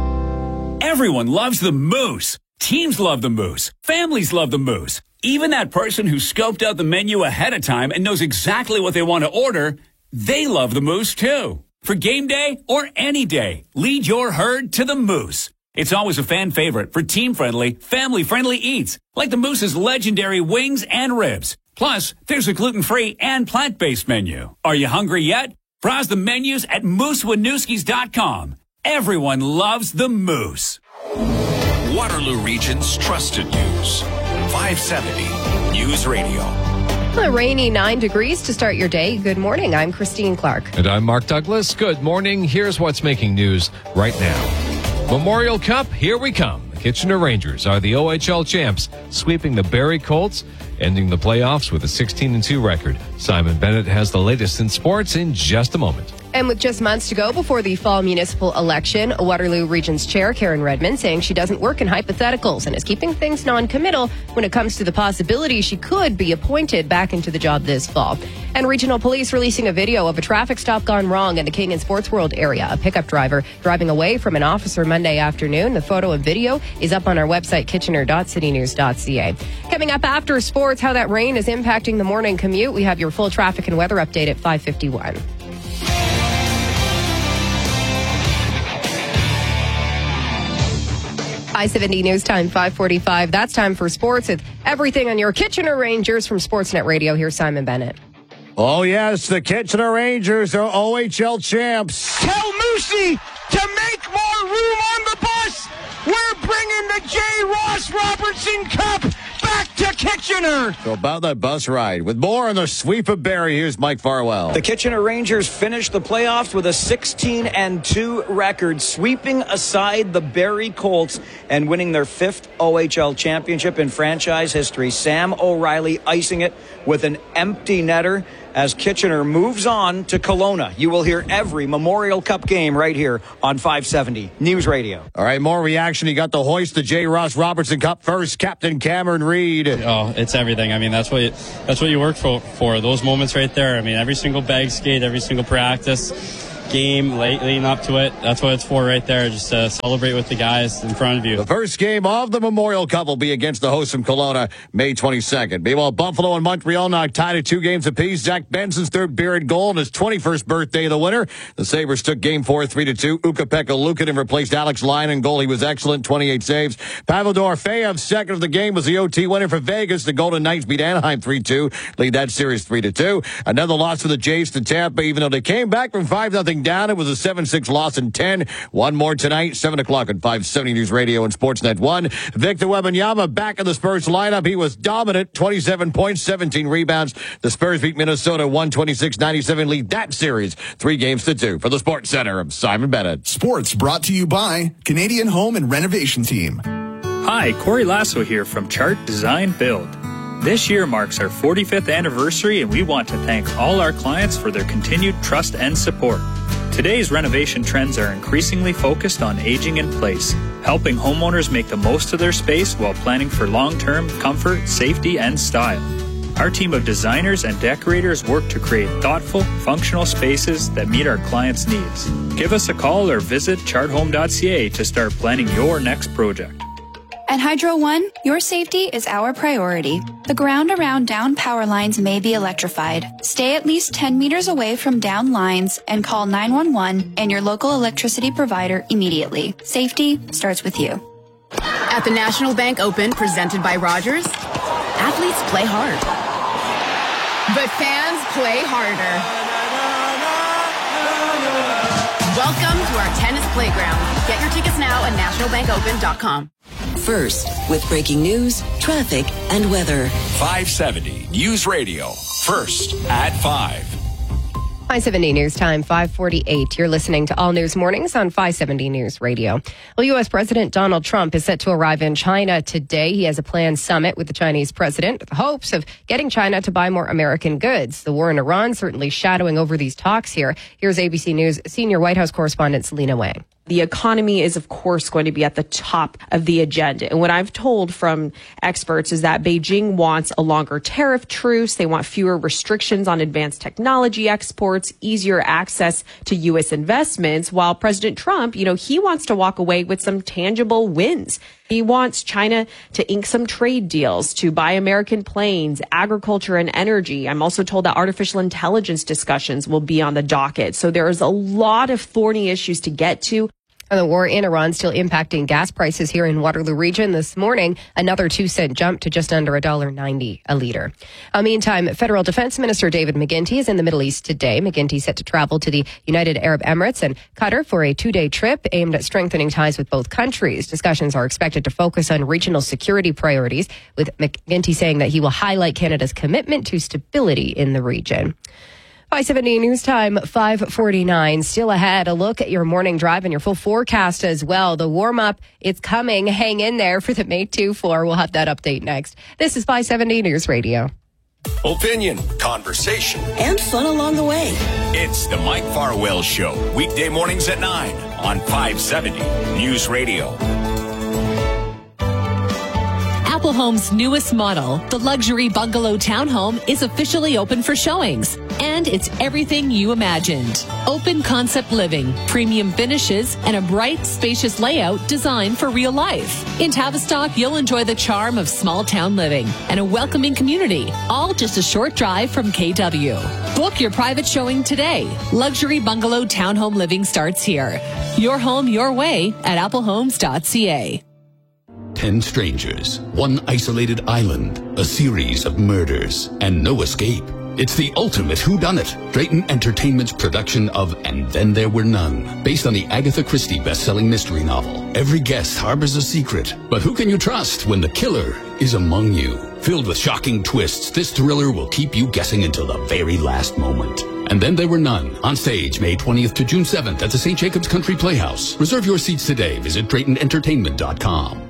Everyone loves the Moose. Teams love the Moose. Families love the Moose. Even that person who scoped out the menu ahead of time and knows exactly what they want to order, they love the Moose too. For game day or any day, lead your herd to the Moose. It's always a fan favorite for team-friendly, family-friendly eats, like the Moose's legendary wings and ribs. Plus, there's a gluten-free and plant-based menu. Are you hungry yet? Browse the menus at moose winooskis dot com. Everyone loves the Moose. Waterloo Region's trusted news. five seventy News Radio. A rainy nine degrees to start your day. Good morning. I'm Christine Clark. And I'm Mark Douglas. Good morning. Here's what's making news right now. Memorial Cup, here we come. The Kitchener Rangers are the O H L champs, sweeping the Barrie Colts, ending the playoffs with a sixteen and two record. Simon Bennett has the latest in sports in just a moment. And with just months to go before the fall municipal election, Waterloo Region's Chair Karen Redmond saying she doesn't work in hypotheticals and is keeping things non-committal when it comes to the possibility she could be appointed back into the job this fall. And Regional Police releasing a video of a traffic stop gone wrong in the King and Sports World area. A pickup driver driving away from an officer Monday afternoon. The photo and video is up on our website, kitchener dot city news dot c a. Coming up after sports, how that rain is impacting the morning commute. We have your full traffic and weather update at five fifty-one. I seventy News Time, five forty-five. That's time for sports with everything on your Kitchener Rangers from Sportsnet Radio. Here's Simon Bennett. Oh, yes, the Kitchener Rangers are O H L champs. Tell Moosey to make more room on the bus. We're bringing the J. Ross Robertson Cup back to Kitchener. So about that bus ride. With more on the sweep of Barrie, here's Mike Farwell. The Kitchener Rangers finished the playoffs with a sixteen and two record, sweeping aside the Barrie Colts and winning their fifth O H L championship in franchise history. Sam O'Reilly icing it with an empty netter as Kitchener moves on to Kelowna. You will hear every Memorial Cup game right here on five seventy News Radio. All right, more reaction. He got to hoist the J. Ross Robertson Cup first. Captain Cameron Reid. Oh, it's everything. I mean, that's what you, that's what you work for, for. Those moments right there. I mean, every single bag skate, every single practice, game, late, leading up to it. That's what it's for right there. Just to celebrate with the guys in front of you. The first game of the Memorial Cup will be against the hosts from Kelowna, May twenty-second. Meanwhile, Buffalo and Montreal now tied at two games apiece. Zach Benson's third beer and goal on his twenty-first birthday, the winner. The Sabres took game four, three to two. Ukko-Pekka Luukkonen replaced Alex Lyon in goal. He was excellent, twenty-eight saves. Pavel Dorofeyev, second of the game, was the O T winner for Vegas. The Golden Knights beat Anaheim three two, lead that series three to two. Another loss for the Jays to Tampa, even though they came back from five nothing down. It was a seven six loss in ten. One more tonight, seven o'clock on five seventy News Radio and Sportsnet one. Victor Wembanyama back in the Spurs lineup. He was dominant, twenty-seven points, seventeen rebounds. The Spurs beat Minnesota one twenty-six ninety-seven, lead that series three games to two. For the Sports Center, I'm Simon Bennett. Sports brought to you by Canadian Home and Renovation Team. Hi, Corey Lasso here from Chart Design Build. This year marks our forty-fifth anniversary, and we want to thank all our clients for their continued trust and support. Today's renovation trends are increasingly focused on aging in place, helping homeowners make the most of their space while planning for long-term comfort, safety, and style. Our team of designers and decorators work to create thoughtful, functional spaces that meet our clients' needs. Give us a call or visit chart home dot c a to start planning your next project. At Hydro One, your safety is our priority. The ground around down power lines may be electrified. Stay at least ten meters away from down lines and call nine one one and your local electricity provider immediately. Safety starts with you. At the National Bank Open, presented by Rogers, athletes play hard, but fans play harder. Welcome to our tennis playground. Get your tickets now at national bank open dot com. First, with breaking news, traffic, and weather. five seventy News Radio. First at five. five seventy News Time, five forty-eight. You're listening to All News Mornings on five seventy News Radio. Well, U S President Donald Trump is set to arrive in China today. He has a planned summit with the Chinese president with the hopes of getting China to buy more American goods. The war in Iran certainly shadowing over these talks here. Here's A B C News senior White House correspondent Selena Wang. The economy is, of course, going to be at the top of the agenda. And what I've told from experts is that Beijing wants a longer tariff truce. They want fewer restrictions on advanced technology exports, easier access to U S investments, while President Trump, you know, he wants to walk away with some tangible wins. He wants China to ink some trade deals, to buy American planes, agriculture, and energy. I'm also told that artificial intelligence discussions will be on the docket. So there is a lot of thorny issues to get to. And the war in Iran still impacting gas prices here in Waterloo Region. This morning, another two cent jump to just under one dollar ninety a litre. Uh, meantime, Federal Defense Minister David McGuinty is in the Middle East today. McGuinty set to travel to the United Arab Emirates and Qatar for a two-day trip aimed at strengthening ties with both countries. Discussions are expected to focus on regional security priorities, with McGuinty saying that he will highlight Canada's commitment to stability in the region. five seventy News Time, five forty-nine. Still ahead, a look at your morning drive and your full forecast as well. The warm-up, it's coming. Hang in there for the May two four. We'll have that update next. This is five seventy News Radio. Opinion, conversation, and fun along the way. It's the Mike Farwell Show, weekday mornings at nine on five seventy News Radio. Apple Home's newest model, the luxury bungalow townhome, is officially open for showings. And it's everything you imagined. Open concept living, premium finishes, and a bright, spacious layout designed for real life. In Tavistock, you'll enjoy the charm of small town living and a welcoming community, all just a short drive from K W. Book your private showing today. Luxury bungalow townhome living starts here. Your home, your way at apple homes dot c a. ten strangers, one isolated island, a series of murders, and no escape. It's the ultimate whodunit. Drayton Entertainment's production of And Then There Were None, based on the Agatha Christie best-selling mystery novel. Every guest harbors a secret, but who can you trust when the killer is among you? Filled with shocking twists, this thriller will keep you guessing until the very last moment. And Then There Were None, on stage May twentieth to June seventh at the Saint Jacobs Country Playhouse. Reserve your seats today. Visit Drayton Entertainment dot com.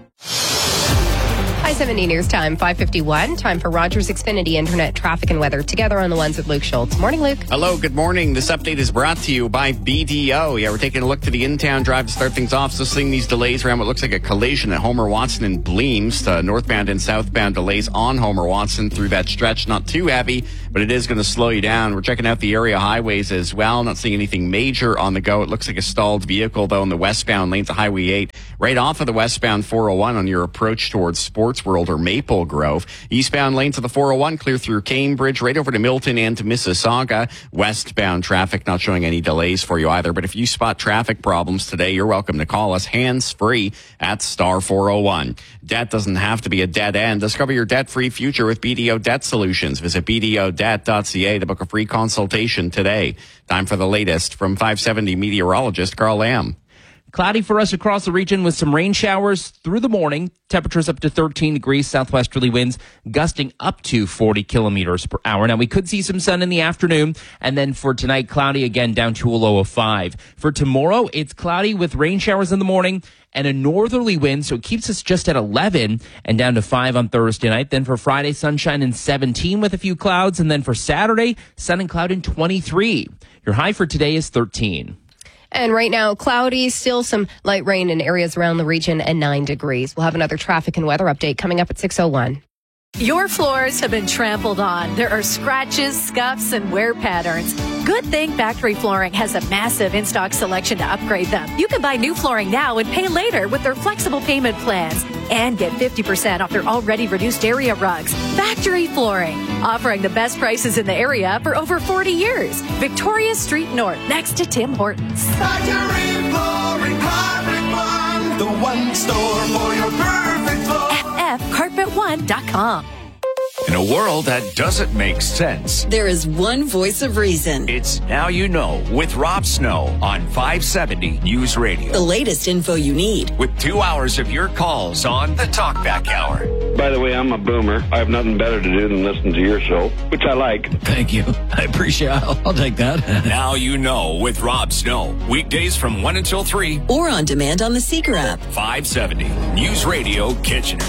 five seventy News Time, five fifty-one. Time for Rogers Xfinity Internet traffic and weather. Together on the ones with Luke Schultz. Morning, Luke. Hello, good morning. This update is brought to you by B D O. Yeah, we're taking a look to the in-town drive to start things off. So seeing these delays around what looks like a collision at Homer Watson and Bleems. Uh, northbound and southbound delays on Homer Watson through that stretch. Not too heavy, but it is going to slow you down. We're checking out the area highways as well. Not seeing anything major on the go. It looks like a stalled vehicle, though, in the westbound lanes of Highway eight. Right off of the westbound four oh one on your approach towards Sports World or Maple Grove. Eastbound lanes of the four oh one clear through Cambridge, right over to Milton and to Mississauga. Westbound traffic not showing any delays for you either. But if you spot traffic problems today, you're welcome to call us hands-free at star four oh one. Debt doesn't have to be a dead end. Discover your debt-free future with B D O Debt Solutions. Visit b d o debt dot c a to book a free consultation today. Time for the latest from five seventy meteorologist Carl Lamb. Cloudy for us across the region with some rain showers through the morning. Temperatures up to thirteen degrees, southwesterly winds gusting up to forty kilometers per hour. Now, we could see some sun in the afternoon, and then for tonight, cloudy again down to a low of five. For tomorrow, it's cloudy with rain showers in the morning and a northerly wind, so it keeps us just at eleven and down to five on Thursday night. Then for Friday, sunshine and seventeen with a few clouds, and then for Saturday, sun and cloud in twenty-three. Your high for today is thirteen. And right now, cloudy, still some light rain in areas around the region, and nine degrees. We'll have another traffic and weather update coming up at six oh one. Your floors have been trampled on. There are scratches, scuffs, and wear patterns. Good thing Factory Flooring has a massive in-stock selection to upgrade them. You can buy new flooring now and pay later with their flexible payment plans. And get fifty percent off their already reduced area rugs. Factory Flooring, offering the best prices in the area for over forty years. Victoria Street North, next to Tim Hortons. Factory Flooring, Carpet One, the one store for your perfect floor. F F carpet one dot com. In a world that doesn't make sense, there is one voice of reason. It's Now You Know with Rob Snow on five seventy News Radio. The latest info you need. With two hours of your calls on the Talkback Hour. By the way, I'm a boomer. I have nothing better to do than listen to your show, which I like. Thank you. I appreciate it. I'll, I'll take that. Now You Know with Rob Snow. Weekdays from one until three. Or on demand on the Seeker app. five seventy News Radio Kitchener.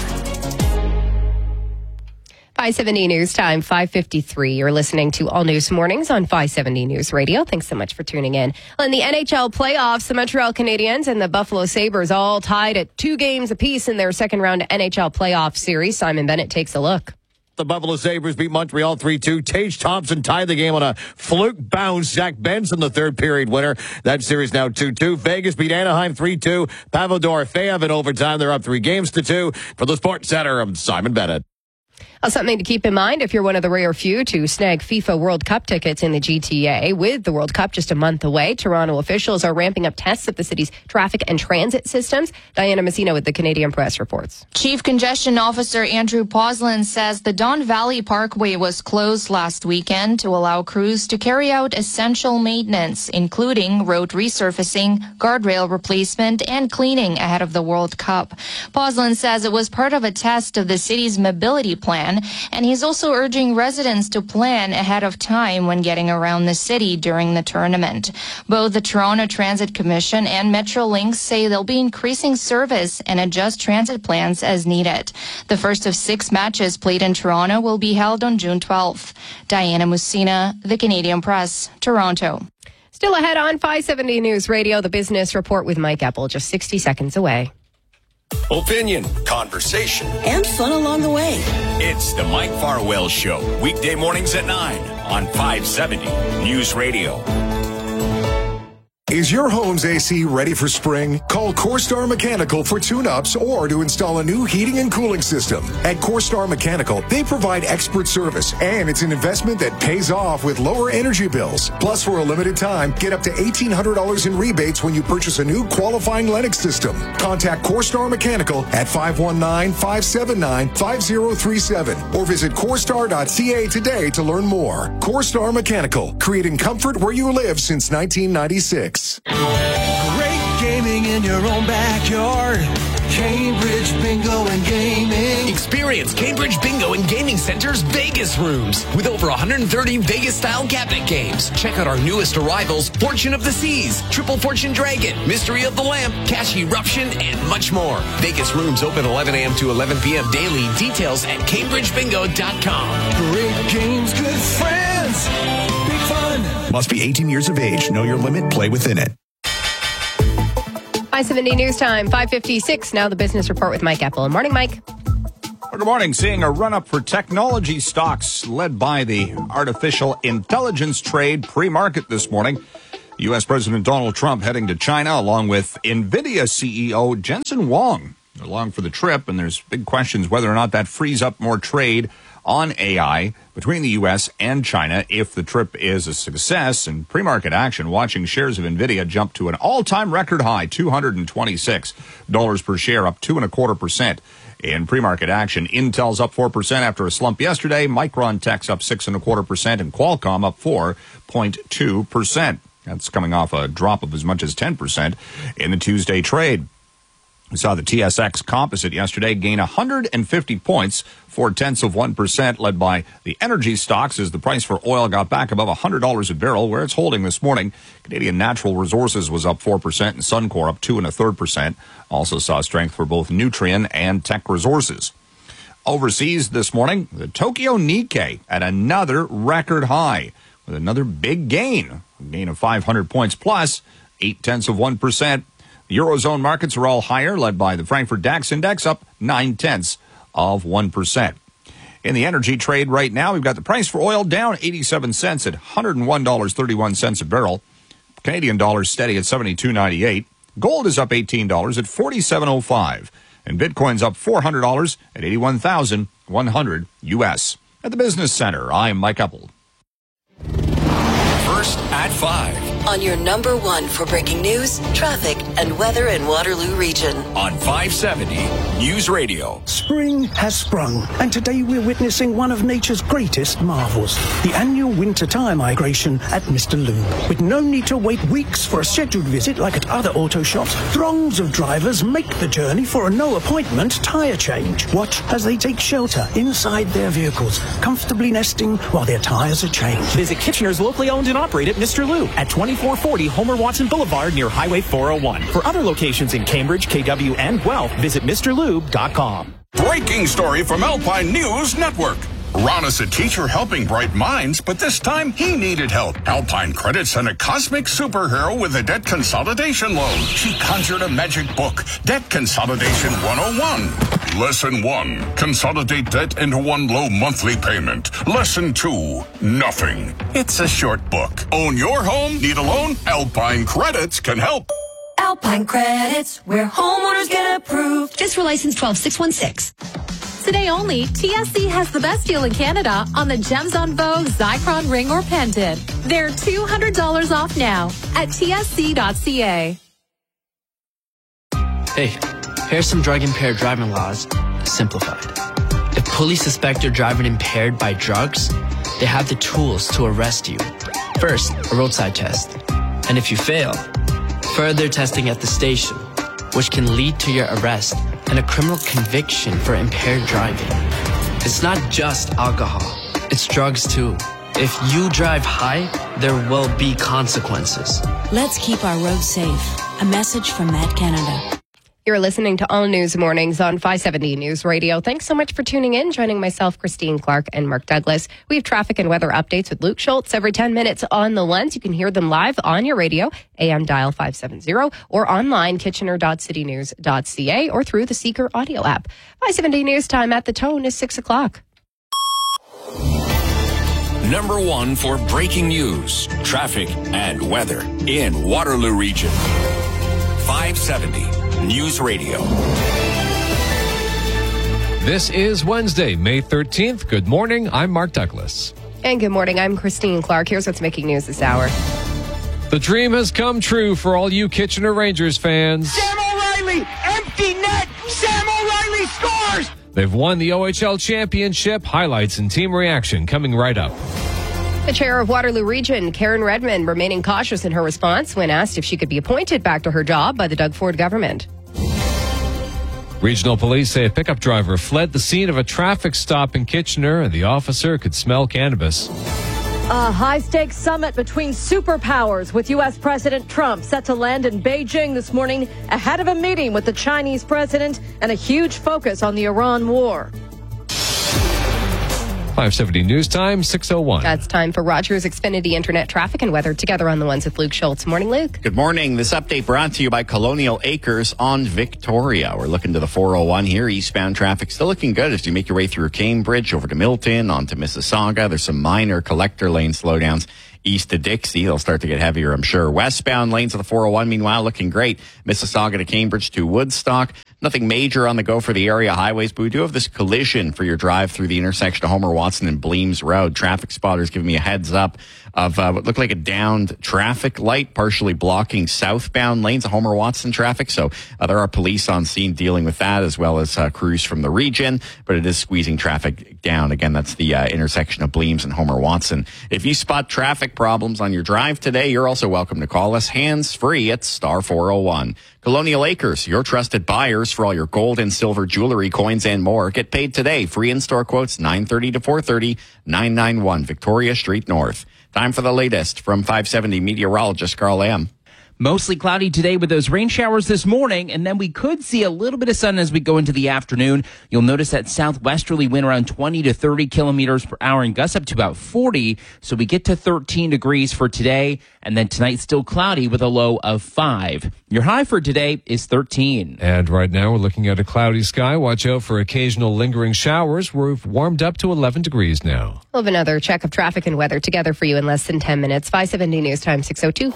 five seventy News Time, five fifty-three. You're listening to All News Mornings on five seventy News Radio. Thanks so much for tuning in. Well, in the N H L playoffs, the Montreal Canadiens and the Buffalo Sabres all tied at two games apiece in their second round N H L playoff series. Simon Bennett takes a look. The Buffalo Sabres beat Montreal three two. Tage Thompson tied the game on a fluke bounce. Zach Benson, the third period winner. That series now two two. Vegas beat Anaheim three two. Pavel Dorofeyev in overtime. They're up three games to two. For the Sports Center, I'm Simon Bennett. Uh, something to keep in mind if you're one of the rare few to snag FIFA World Cup tickets in the G T A. With the World Cup just a month away, Toronto officials are ramping up tests of the city's traffic and transit systems. Diana Messina with the Canadian Press reports. Chief Congestion Officer Andrew Poslin says the Don Valley Parkway was closed last weekend to allow crews to carry out essential maintenance, including road resurfacing, guardrail replacement, and cleaning ahead of the World Cup. Poslin says it was part of a test of the city's mobility plan, and he's also urging residents to plan ahead of time when getting around the city during the tournament. Both the Toronto Transit Commission and Metrolinx say they'll be increasing service and adjust transit plans as needed. The first of six matches played in Toronto will be held on June twelfth. Diana Messina, The Canadian Press, Toronto. Still ahead on five seventy News Radio, the Business Report with Mike Epple, just sixty seconds away. Opinion, conversation, and fun along the way. It's the Mike Farwell Show, weekday mornings at nine on five seventy News Radio. Is your home's A C ready for spring? Call CoreStar Mechanical for tune-ups or to install a new heating and cooling system. At CoreStar Mechanical, they provide expert service, and it's an investment that pays off with lower energy bills. Plus, for a limited time, get up to eighteen hundred dollars in rebates when you purchase a new qualifying Lennox system. Contact CoreStar Mechanical at five one nine, five seven nine, five zero three seven or visit corestar dot c a today to learn more. CoreStar Mechanical, creating comfort where you live since nineteen ninety-six. Great gaming in your own backyard. Cambridge Bingo and Gaming. Experience Cambridge Bingo and Gaming Center's Vegas rooms with over one hundred thirty Vegas-style cabinet games. Check out our newest arrivals, Fortune of the Seas, Triple Fortune Dragon, Mystery of the Lamp, Cash Eruption, and much more. Vegas rooms open eleven a.m. to eleven p.m. daily. Details at cambridge bingo dot com. Great games, good friends, big fun. Must be eighteen years of age. Know your limit. Play within it. five seventy News Time, five fifty-six. Now the business report with Mike Epple. Morning, Mike. Well, good morning. Seeing a run-up for technology stocks led by the artificial intelligence trade pre-market this morning. U S. President Donald Trump heading to China along with NVIDIA C E O Jensen Huang along for the trip. And there's big questions whether or not that frees up more trade on A I between the U S and China if the trip is a success. And pre-market action, watching shares of NVIDIA jump to an all-time record high, two hundred twenty-six dollars per share, up two and a quarter percent. In pre-market action, Intel's up four percent after a slump yesterday. Micron Tech's up six and a quarter percent, and Qualcomm up four point two percent. That's coming off a drop of as much as ten percent in the Tuesday trade. We saw the T S X Composite yesterday gain one hundred fifty points, four tenths of one percent, led by the energy stocks as the price for oil got back above one hundred dollars a barrel, where it's holding this morning. Canadian Natural Resources was up four percent and Suncor up two and a third percent. Also saw strength for both Nutrien and Teck Resources. Overseas this morning, the Tokyo Nikkei at another record high with another big gain, a gain of five hundred points plus, eight tenths of one percent. The Eurozone markets are all higher, led by the Frankfurt DAX index up nine tenths of one percent. In the energy trade right now, we've got the price for oil down eighty-seven cents at one hundred one dollars and thirty-one cents a barrel. Canadian dollar steady at seventy-two ninety-eight. Gold is up eighteen dollars at forty-seven oh five. And Bitcoin's up four hundred dollars at eighty-one thousand one hundred U S. At the Business Center, I'm Mike Epple. First at five. On your number one for breaking news, traffic, and weather in Waterloo Region. On five seventy News Radio. Spring has sprung, and today we're witnessing one of nature's greatest marvels, the annual winter tire migration at Mister Lube. With no need to wait weeks for a scheduled visit like at other auto shops, throngs of drivers make the journey for a no-appointment tire change. Watch as they take shelter inside their vehicles, comfortably nesting while their tires are changed. Visit Kitchener's locally owned and operated Mister Lube at twenty-four forty Homer Watson Boulevard near Highway four oh one. For other locations in Cambridge, K W, and Guelph, visit Mr Lube dot com. Breaking story from Alpine News Network. Ron is a teacher helping bright minds, but this time he needed help. Alpine Credit sent a cosmic superhero with a debt consolidation loan. She conjured a magic book, Debt Consolidation one oh one. Lesson one, consolidate debt into one low monthly payment. Lesson two, nothing. It's a short book. Own your home? Need a loan? Alpine Credits can help. Alpine Credits, where homeowners get approved. Just for license twelve six one six. Today only, T S C has the best deal in Canada on the Gems on Vogue Zychron ring or pendant. They're two hundred dollars off now at T S C dot C A. Hey, here's some drug-impaired driving laws simplified. If police suspect you're driving impaired by drugs, they have the tools to arrest you. First, a roadside test. And if you fail, further testing at the station, which can lead to your arrest and a criminal conviction for impaired driving. It's not just alcohol, it's drugs too. If you drive high, there will be consequences. Let's keep our roads safe. A message from Mad Canada. You're listening to All News Mornings on five seventy News Radio. Thanks so much for tuning in, joining myself, Christine Clark, and Mark Douglas. We have traffic and weather updates with Luke Schultz every ten minutes on The Lens. You can hear them live on your radio, A M dial five seventy, or online, kitchener dot city news dot c a, or through the Seeker audio app. five seventy News Time at the tone is six o'clock. Number one for breaking news, traffic, and weather in Waterloo Region. five seventy News Radio. This is Wednesday, May thirteenth. Good morning. I'm Mark Douglas. And good morning. I'm Christine Clark. Here's what's making news this hour. The dream has come true for all you Kitchener Rangers fans. Sam O'Reilly, empty net. Sam O'Reilly scores. They've won the O H L championship. Highlights and team reaction coming right up. The chair of Waterloo Region, Karen Redmond, remaining cautious in her response when asked if she could be appointed back to her job by the Doug Ford government. Regional police say a pickup driver fled the scene of a traffic stop in Kitchener and the officer could smell cannabis. A high-stakes summit between superpowers with U S President Trump set to land in Beijing this morning ahead of a meeting with the Chinese president and a huge focus on the Iran war. five seventy News Time, six oh one. That's time for Rogers Xfinity Internet traffic and weather together on the ones with Luke Schultz. Morning, Luke. Good morning. This update brought to you by Colonial Acres on Victoria. We're looking to the four oh one here. Eastbound traffic still looking good as you make your way through Cambridge, over to Milton, onto Mississauga. There's some minor collector lane slowdowns east to Dixie. They'll start to get heavier, I'm sure. Westbound lanes of the four oh one, meanwhile, looking great. Mississauga to Cambridge to Woodstock. Nothing major on the go for the area highways, but we do have this collision for your drive through the intersection of Homer Watson and Bleems Road. Traffic spotters giving me a heads up of uh, what looked like a downed traffic light, partially blocking southbound lanes of Homer Watson traffic. So uh, there are police on scene dealing with that, as well as uh, crews from the region, but it is squeezing traffic down. Again, that's the uh, intersection of Bleems and Homer Watson. If you spot traffic problems on your drive today, you're also welcome to call us hands-free at star four oh one. Colonial Acres, your trusted buyers for all your gold and silver jewelry, coins, and more. Get paid today. Free in-store quotes, nine thirty to four thirty, nine ninety-one Victoria Street North. Time for the latest from five seventy meteorologist Carl Lamb. Mostly cloudy today with those rain showers this morning, and then we could see a little bit of sun as we go into the afternoon. You'll notice that southwesterly wind around twenty to thirty kilometers per hour and gusts up to about forty. So we get to thirteen degrees for today, and then tonight still cloudy with a low of five. Your high for today is thirteen. And right now we're looking at a cloudy sky. Watch out for occasional lingering showers. We've warmed up to eleven degrees now. We'll have another check of traffic and weather together for you in less than ten minutes. five seventy News Time, six oh two.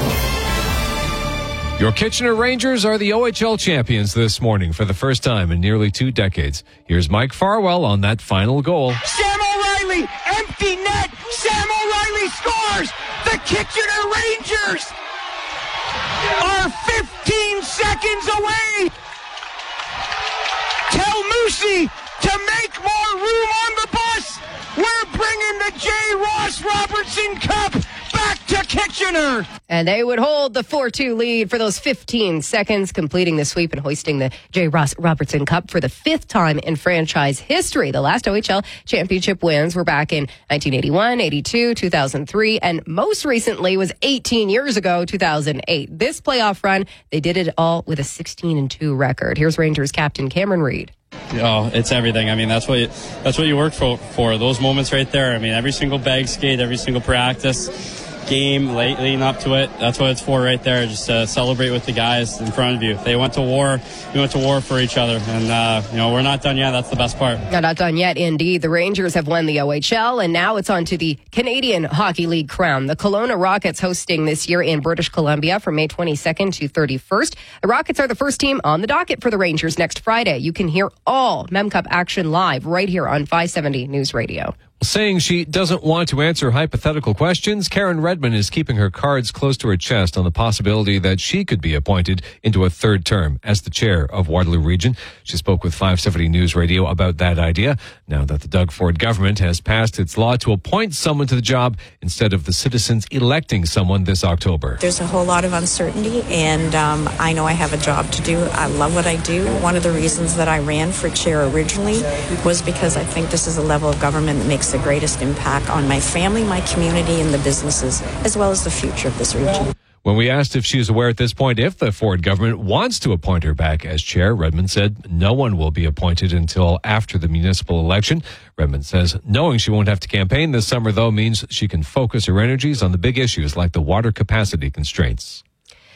Your Kitchener Rangers are the O H L champions this morning for the first time in nearly two decades. Here's Mike Farwell on that final goal. Sam O'Reilly, empty net. Sam O'Reilly scores. The Kitchener Rangers are fifteen seconds away. Tell Moosey to make more room on the bus. We're bringing the J. Ross Robertson Cup back to Kitchener. And they would hold the four two lead for those fifteen seconds, completing the sweep and hoisting the J. Ross Robertson Cup for the fifth time in franchise history. The last O H L championship wins were back in nineteen eighty-one, eighty-two, two thousand three, and most recently was eighteen years ago, two thousand eight. This playoff run, they did it all with a sixteen and two record. Here's Rangers captain Cameron Reid. Oh, it's everything. I mean, that's what you, that's what you work for, for. Those moments right there. I mean, every single bag skate, every single practice, game, late, leading up to it. That's what it's for right there, just to celebrate with the guys in front of you. They went to war. We went to war for each other. And, uh, you know, we're not done yet. That's the best part. No, not done yet, indeed. The Rangers have won the O H L, and now it's on to the Canadian Hockey League crown. The Kelowna Rockets hosting this year in British Columbia from May twenty-second to thirty-first. The Rockets are the first team on the docket for the Rangers next Friday. You can hear all Mem Cup action live right here on five seventy News Radio. Saying she doesn't want to answer hypothetical questions, Karen Redmond is keeping her cards close to her chest on the possibility that she could be appointed into a third term as the chair of Waterloo Region. She spoke with five seventy News Radio about that idea, now that the Doug Ford government has passed its law to appoint someone to the job instead of the citizens electing someone this October. There's a whole lot of uncertainty, and um, I know I have a job to do. I love what I do. One of the reasons that I ran for chair originally was because I think this is a level of government that makes the greatest impact on my family, my community, and the businesses, as well as the future of this region. When we asked if she is aware at this point if the Ford government wants to appoint her back as chair, Redmond said no one will be appointed until after the municipal election. Redmond says knowing she won't have to campaign this summer, though, means she can focus her energies on the big issues like the water capacity constraints.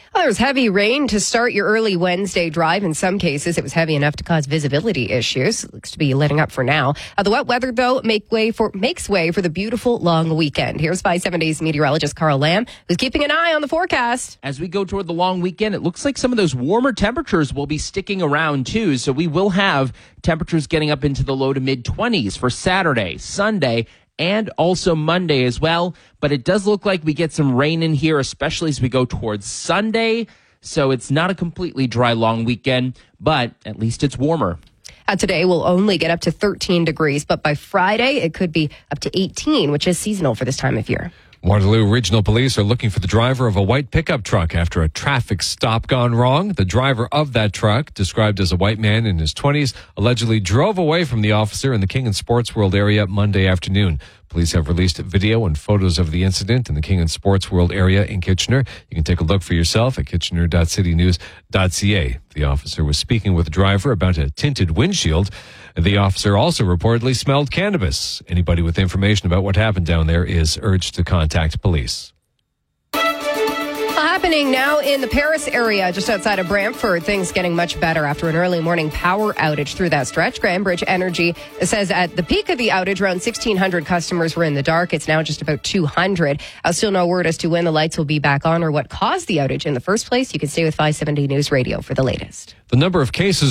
Well, there was heavy rain to start your early Wednesday drive. In some cases, it was heavy enough to cause visibility issues. It looks to be letting up for now. Uh, the wet weather, though, make way for makes way for the beautiful long weekend. Here's five seven Days meteorologist Carl Lamb, who's keeping an eye on the forecast. As we go toward the long weekend, it looks like some of those warmer temperatures will be sticking around, too. So we will have temperatures getting up into the low to mid-twenties for Saturday, Sunday, and also Monday as well. But it does look like we get some rain in here, especially as we go towards Sunday. So it's not a completely dry long weekend, but at least it's warmer. Uh, today will only get up to thirteen degrees, but by Friday it could be up to eighteen, which is seasonal for this time of year. Waterloo Regional Police are looking for the driver of a white pickup truck after a traffic stop gone wrong. The driver of that truck, described as a white man in his twenties, allegedly drove away from the officer in the King and Sports World area Monday afternoon. Police have released video and photos of the incident in the King and Sports World area in Kitchener. You can take a look for yourself at kitchener dot city news dot c a. The officer was speaking with the driver about a tinted windshield. The officer also reportedly smelled cannabis. Anybody with information about what happened down there is urged to contact police. Happening now in the Paris area, just outside of Brantford. Things getting much better after an early morning power outage through that stretch. Grandbridge Energy says at the peak of the outage, around sixteen hundred customers were in the dark. It's now just about two hundred. Uh, still no word as to when the lights will be back on or what caused the outage in the first place. You can stay with five seventy News Radio for the latest. The number of cases